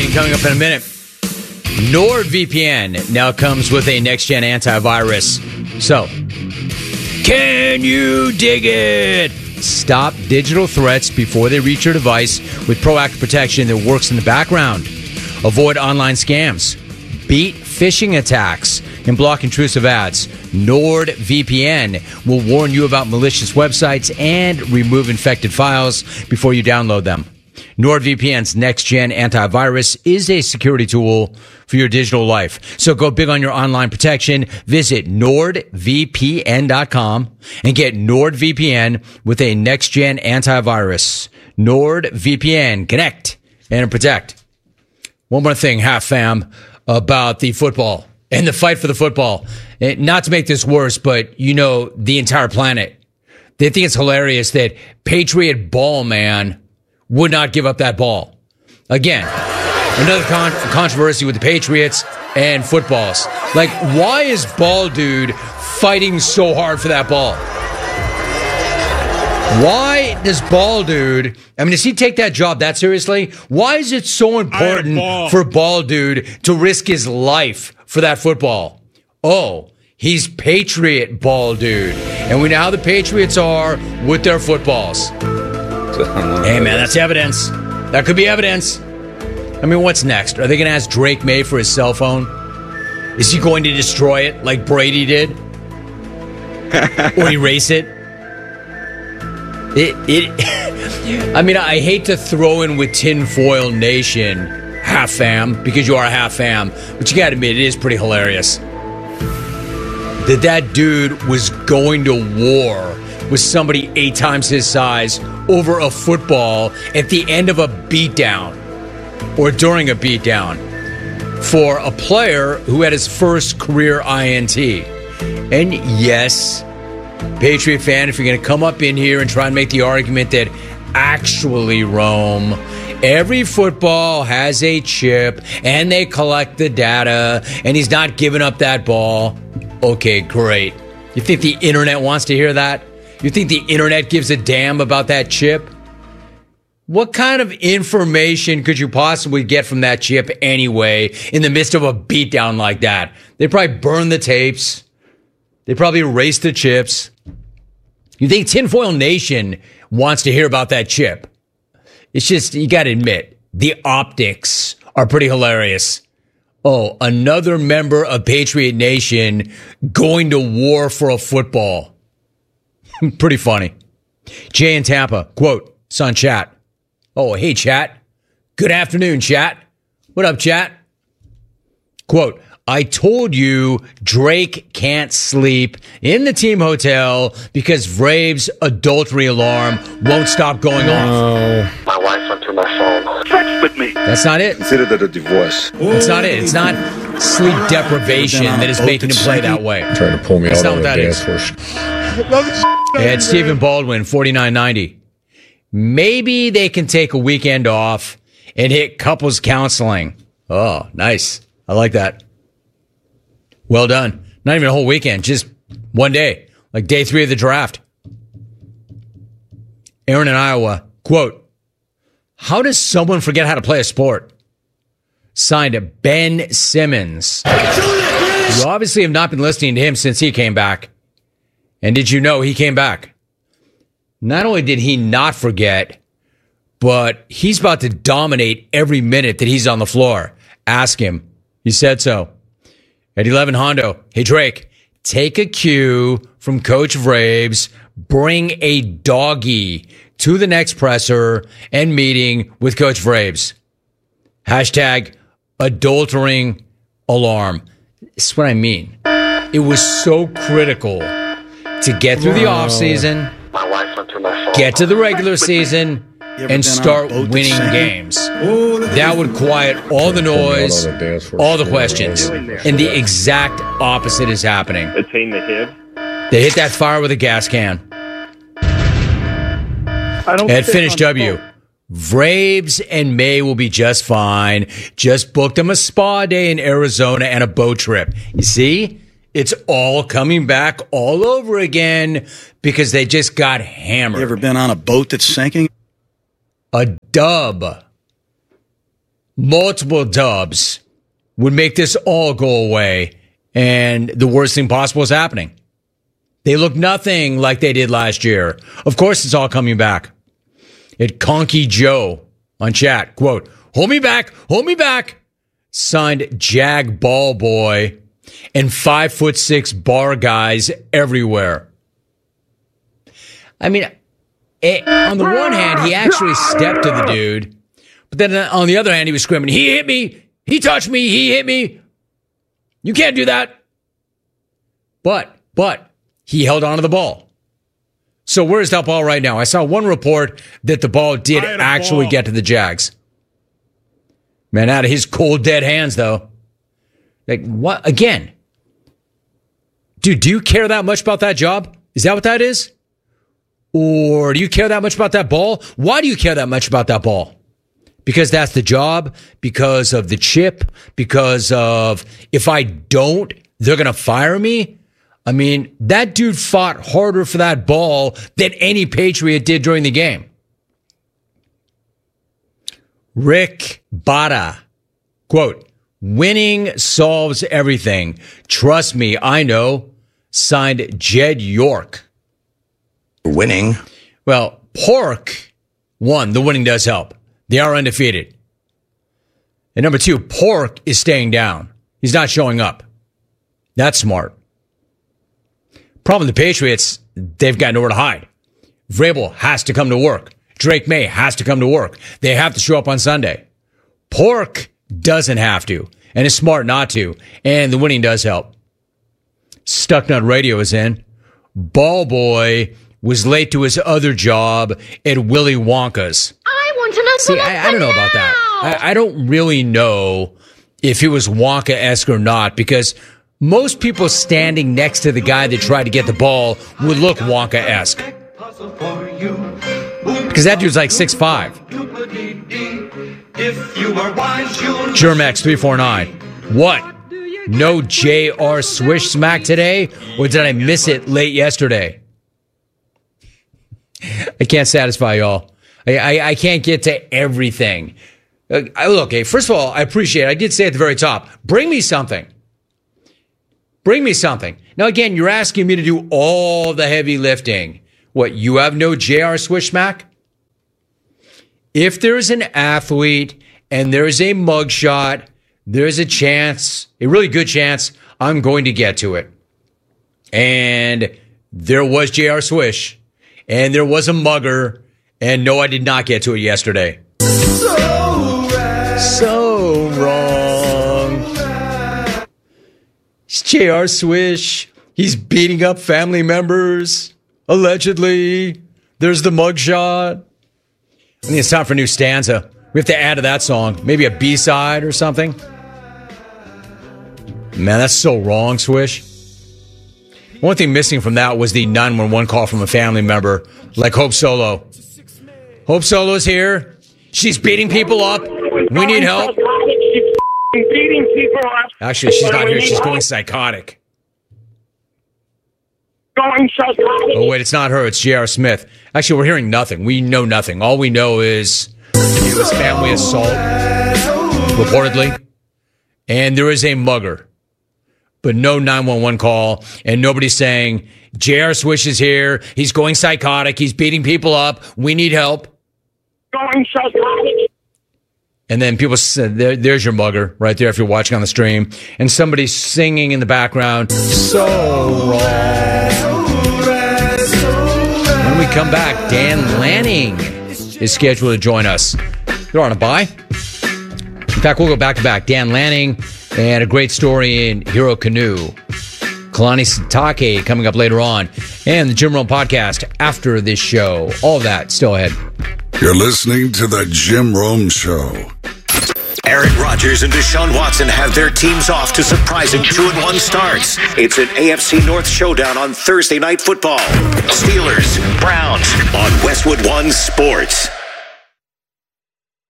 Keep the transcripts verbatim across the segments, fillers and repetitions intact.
Breaking coming up in a minute. NordVPN now comes with a next-gen antivirus. So, can you dig it? Stop digital threats before they reach your device with proactive protection that works in the background. Avoid online scams. Beat phishing attacks and block intrusive ads. NordVPN will warn you about malicious websites and remove infected files before you download them. NordVPN's next-gen antivirus is a security tool for your digital life. So go big on your online protection. Visit nord v p n dot com and get NordVPN with a next-gen antivirus. NordVPN. Connect and protect. One more thing, half fam, about the football and the fight for the football. Not to make this worse, but you know, the entire planet. They think it's hilarious that Patriot Ball Man would not give up that ball. Again, another con- controversy with the Patriots and footballs. Like, why is Ball Dude fighting so hard for that ball? Why does Ball Dude, I mean, does he take that job that seriously? Why is it so important ball. for Ball Dude to risk his life for that football? Oh, he's Patriot Ball Dude. And we know how the Patriots are with their footballs. Hey, man, that's evidence. That could be evidence. I mean, what's next? Are they going to ask Drake May for his cell phone? Is he going to destroy it like Brady did? Or erase it? It, it. I mean, I hate to throw in with Tinfoil Nation, half fam, because you are a half fam, but you got to admit, it is pretty hilarious that that dude was going to war with somebody eight times his size over a football at the end of a beatdown or during a beatdown for a player who had his first career I N T. And yes, Patriot fan, if you're going to come up in here and try and make the argument that actually, Rome, every football has a chip and they collect the data and he's not giving up that ball. Okay, great. You think the internet wants to hear that? You think the internet gives a damn about that chip? What kind of information could you possibly get from that chip anyway in the midst of a beatdown like that? They probably burn the tapes. They probably erase the chips. You think Tinfoil Nation wants to hear about that chip? It's just, you got to admit, the optics are pretty hilarious. Oh, another member of Patriot Nation going to war for a football. Pretty funny. Jay in Tampa, quote, son chat. Oh, hey, chat. Good afternoon, chat. What up, chat? Quote, I told you Drake can't sleep in the team hotel because Vrave's adultery alarm won't stop going off. My wife went through my phone. Sex with me. That's not it. Consider that a divorce. That's not it. It's not sleep deprivation that is making him play that way. Trying to pull me That's out not on what a that dance is. floor. And Stephen Baldwin, forty-nine ninety. Maybe they can take a weekend off and hit couples counseling. Oh, nice. I like that. Well done. Not even a whole weekend, just one day, like day three of the draft. Aaron in Iowa, quote, how does someone forget how to play a sport? Signed Ben Simmons. You obviously have not been listening to him since he came back. And did you know he came back? Not only did he not forget, but he's about to dominate every minute that he's on the floor. Ask him. He said so. At eleven Hondo, hey Drake, take a cue from Coach Vraves, bring a doggy to the next presser and meeting with Coach Vraves. Hashtag adultering alarm. This is what I mean. It was so critical to get through the offseason, get to the regular season, and start winning games. That would quiet all the noise, all the questions. And the exact opposite is happening. Attain the hit. They hit that fire with a gas can. I don't At Finish W, Vraves and May will be just fine. Just booked them a spa day in Arizona and a boat trip. You see? It's all coming back all over again because they just got hammered. You ever been on a boat that's sinking? A dub. multiple dubs would make this all go away, and the worst thing possible is happening. They look nothing like they did last year. Of course, it's all coming back. At Conky Joe on chat, quote, hold me back, hold me back. Signed Jag Ball Boy and five foot six bar guys everywhere. I mean, it, on the one hand, he actually stepped to the dude. But then on the other hand, he was screaming, he hit me, he touched me, he hit me. You can't do that. But, but, he held on to the ball. So where's that ball right now? I saw one report that the ball did actually ball. get to the Jags. Man, out of his cold, dead hands, though. Like, what? Again, dude, do you care that much about that job? Is that what that is? Or do you care that much about that ball? Why do you care that much about that ball? Because that's the job, because of the chip, because of if I don't, they're going to fire me. I mean, that dude fought harder for that ball than any Patriot did during the game. Rick Bada, quote, winning solves everything. Trust me, I know. Signed Jed York. Winning. Well, Pork won. The winning does help. They are undefeated. And number two, Pork is staying down. He's not showing up. That's smart. Problem with the Patriots, they've got nowhere to hide. Vrabel has to come to work. Drake May has to come to work. They have to show up on Sunday. Pork doesn't have to, and is smart not to, and the winning does help. Stucknut Radio is in. Ball Boy was late to his other job at Willy Wonka's. I want to know. See, I, I don't know about that. I, I don't really know if it was Wonka-esque or not, because most people standing next to the guy that tried to get the ball would look Wonka-esque. Because that dude's like six five. Germex three four nine. What? No J R Swish smack today? Or did I miss it late yesterday? I can't satisfy y'all. I, I, I can't get to everything. Uh, I, okay, first of all, I appreciate it. I did say at the very top, bring me something. Bring me something. Now, again, you're asking me to do all the heavy lifting. What, you have no J R Swish smack? If there's an athlete and there's a mugshot, there's a chance, a really good chance, I'm going to get to it. And there was J R Swish, and there was a mugger, and no, I did not get to it yesterday. So right. So wrong. It's J R Swish. He's beating up family members, allegedly. There's the mugshot. I think it's time for a new stanza. We have to add to that song. Maybe a B-side or something. Man, that's so wrong, Swish. One thing missing from that was the nine one one call from a family member, like Hope Solo. Hope Solo's here. She's beating people up. We need help. She's beating people up. Actually, she's not here. She's going psychotic. Going psychotic. Oh, wait, it's not her. It's J R Smith. Actually, we're hearing nothing. We know nothing. All we know is it was family assault, reportedly. And there is a mugger. But no nine one one call, and nobody's saying, J R Swish is here, he's going psychotic, he's beating people up, we need help. Going psychotic. And then people said, there, there's your mugger right there if you're watching on the stream. And somebody's singing in the background, so wrong. When we come back, Dan Lanning is scheduled to join us. They're on a bye. In fact, we'll go back to back. Dan Lanning. And a great story in Hero Canoe. Kalani Sitake coming up later on. And the Jim Rome podcast after this show. All of that still ahead. You're listening to the Jim Rome Show. Aaron Rodgers and Deshaun Watson have their teams off to surprising two and one starts. It's an A F C North showdown on Thursday Night Football. Steelers, Browns on Westwood One Sports.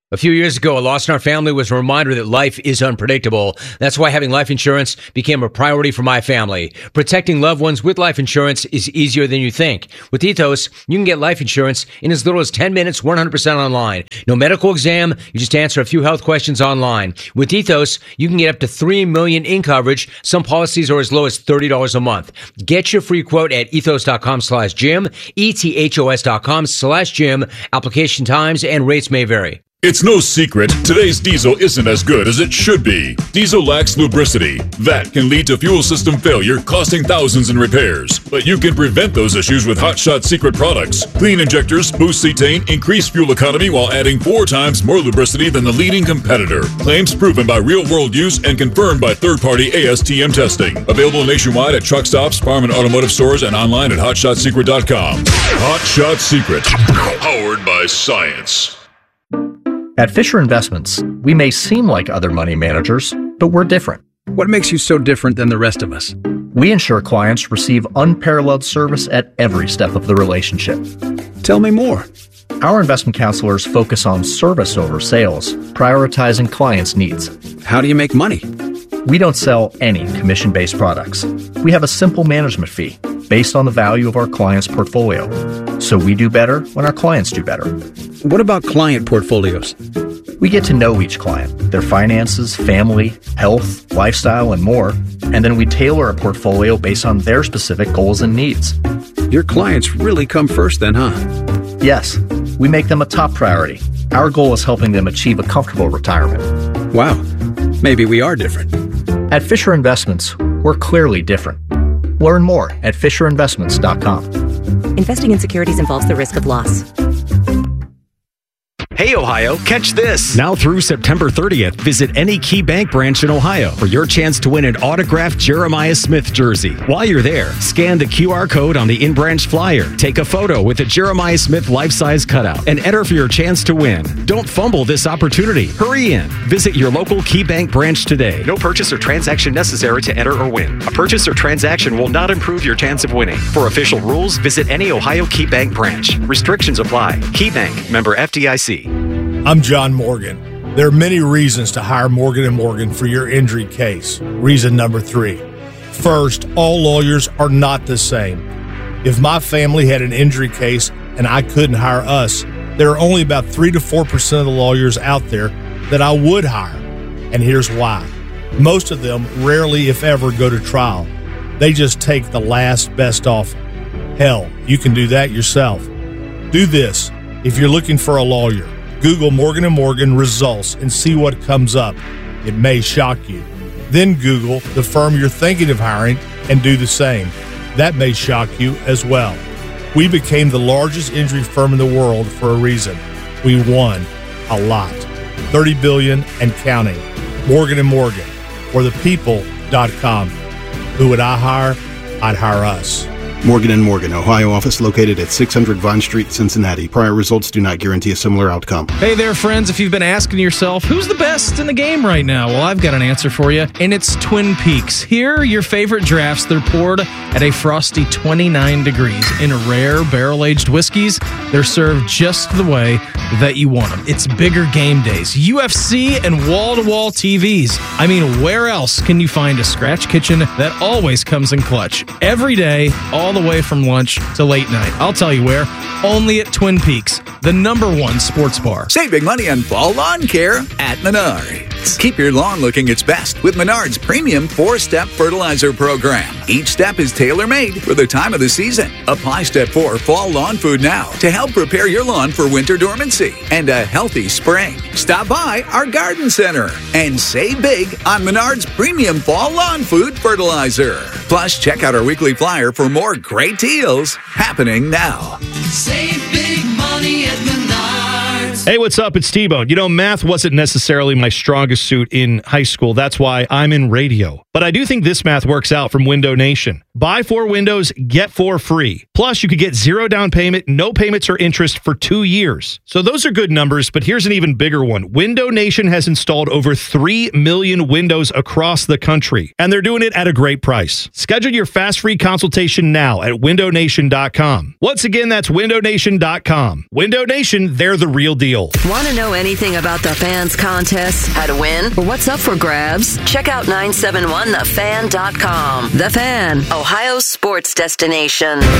A few years ago, a loss in our family was a reminder that life is unpredictable. That's why having life insurance became a priority for my family. Protecting loved ones with life insurance is easier than you think. With Ethos, you can get life insurance in as little as ten minutes, one hundred percent online. No medical exam, you just answer a few health questions online. With Ethos, you can get up to three million dollars in coverage. Some policies are as low as thirty dollars a month. Get your free quote at ethos.com slash Jim, E-T-H-O-S dot com slash Jim. Application times and rates may vary. It's no secret, today's diesel isn't as good as it should be. Diesel lacks lubricity. That can lead to fuel system failure, costing thousands in repairs. But you can prevent those issues with Hot Shot Secret products. Clean injectors, boost cetane, increase fuel economy while adding four times more lubricity than the leading competitor. Claims proven by real-world use and confirmed by third-party A S T M testing. Available nationwide at truck stops, farm and automotive stores, and online at hot shot secret dot com. Hot Shot Secret, powered by science. At Fisher Investments, we may seem like other money managers, but we're different. What makes you so different than the rest of us? We ensure clients receive unparalleled service at every step of the relationship. Tell me more. Our investment counselors focus on service over sales, prioritizing clients' needs. How do you make money? We don't sell any commission-based products. We have a simple management fee based on the value of our client's portfolio. So we do better when our clients do better. What about client portfolios? We get to know each client, their finances, family, health, lifestyle, and more, and then we tailor a portfolio based on their specific goals and needs. Your clients really come first then, huh? Yes, we make them a top priority. Our goal is helping them achieve a comfortable retirement. Wow, maybe we are different. At Fisher Investments, we're clearly different. Learn more at fisher investments dot com. Investing in securities involves the risk of loss. Hey, Ohio, catch this. Now through September thirtieth, visit any Key Bank branch in Ohio for your chance to win an autographed Jeremiah Smith jersey. While you're there, scan the Q R code on the in-branch flyer, take a photo with a Jeremiah Smith life-size cutout, and enter for your chance to win. Don't fumble this opportunity. Hurry in. Visit your local Key Bank branch today. No purchase or transaction necessary to enter or win. A purchase or transaction will not improve your chance of winning. For official rules, visit any Ohio Key Bank branch. Restrictions apply. Key Bank, member F D I C. I'm John Morgan. There are many reasons to hire Morgan and Morgan for your injury case. Reason number three. First, all lawyers are not the same. If my family had an injury case and I couldn't hire us, there are only about three to four percent of the lawyers out there that I would hire. And here's why. Most of them rarely, if ever, go to trial. They just take the last best offer. Hell, you can do that yourself. Do this. If you're looking for a lawyer, Google Morgan and Morgan results and see what comes up. It may shock you. Then Google the firm you're thinking of hiring and do the same. That may shock you as well. We became the largest injury firm in the world for a reason. We won a lot. thirty billion dollars and counting. Morgan and Morgan, or the people dot com. Who would I hire? I'd hire us. Morgan and Morgan, Ohio office located at six hundred Vine Street, Cincinnati. Prior results do not guarantee a similar outcome. Hey there, friends. If you've been asking yourself, who's the best in the game right now? Well, I've got an answer for you, and it's Twin Peaks. Here are your favorite drafts. They're poured at a frosty twenty-nine degrees in rare barrel-aged whiskeys. They're served just the way that you want them. It's bigger game days, U F C, and wall-to-wall T Vs. I mean, where else can you find a scratch kitchen that always comes in clutch? Every day, all the way from lunch to late night. I'll tell you where. Only at Twin Peaks, the number one sports bar. Save big money on fall lawn care at Menards. Keep your lawn looking its best with Menards' premium four-step fertilizer program. Each step is tailor-made for the time of the season. Apply Step four Fall Lawn Food now to help prepare your lawn for winter dormancy and a healthy spring. Stop by our garden center and save big on Menards' premium fall lawn food fertilizer. Plus, check out our weekly flyer for more great deals happening now. Save big money at Menards. Hey, what's up? It's T-Bone. You know, math wasn't necessarily my strongest suit in high school. That's why I'm in radio. But I do think this math works out from Window Nation. Buy four windows, get four free. Plus, you could get zero down payment, no payments or interest for two years. So those are good numbers, but here's an even bigger one. Window Nation has installed over three million windows across the country, and they're doing it at a great price. Schedule your fast free consultation now at window nation dot com. Once again, that's window nation dot com. Window Nation, they're the real deal. deal. Want to know anything about the Fans contest, how to win, or what's up for grabs? Check out nine seven one the fan dot com. The Fan, Ohio's sports destination.